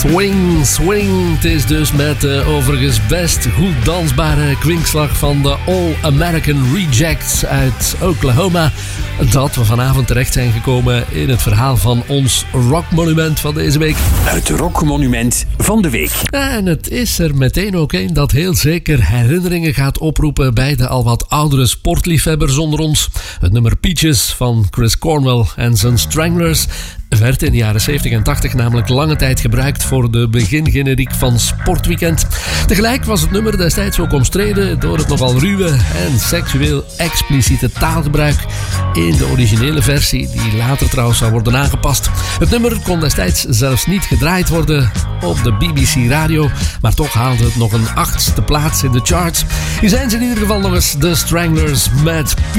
Swing, swing. Het is dus met de overigens best goed dansbare kwinkslag van de All American Rejects uit Oklahoma dat we vanavond terecht zijn gekomen in het verhaal van ons rockmonument van deze week. Het rockmonument van de week. En het is er meteen ook een dat heel zeker herinneringen gaat oproepen bij de al wat oudere sportliefhebbers onder ons. Het nummer Peaches van Chris Cornwell en zijn Stranglers werd in de jaren 70 en 80 namelijk lange tijd gebruikt voor de begingeneriek van Sportweekend. Tegelijk was het nummer destijds ook omstreden door het nogal ruwe en seksueel expliciete taalgebruik in de originele versie, die later trouwens zou worden aangepast. Het nummer kon destijds zelfs niet gedraaid worden op de BBC Radio, maar toch haalde het nog een 8e plaats in de charts. Hier zijn ze in ieder geval nog eens, de Stranglers met